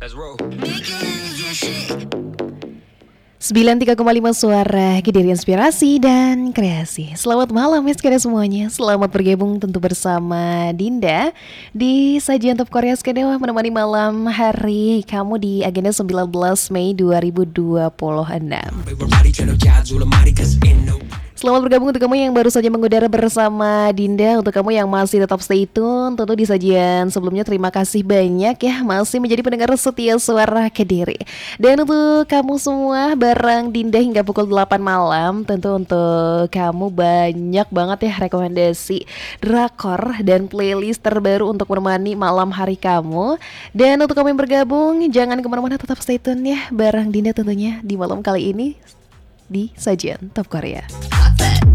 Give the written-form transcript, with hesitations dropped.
93,5 Suara Kediri Inspirasi dan Kreasi. Selamat malam ya semuanya. Selamat bergabung tentu bersama Dinda di Sajian Top Korea Skedewa, menemani malam hari kamu di agenda 19 Mei 2026. Selamat bergabung untuk kamu yang baru saja mengudara bersama Dinda. Untuk kamu yang masih tetap stay tune tentu di sajian sebelumnya, terima kasih banyak ya masih menjadi pendengar setia Suara Kediri. Dan untuk kamu semua bareng Dinda hingga pukul 8 malam, tentu untuk kamu banyak banget ya rekomendasi drakor dan playlist terbaru untuk menemani malam hari kamu. Dan untuk kamu yang bergabung, jangan kemana-mana, tetap stay tune ya bareng Dinda tentunya di malam kali ini di Sajian Top Korea.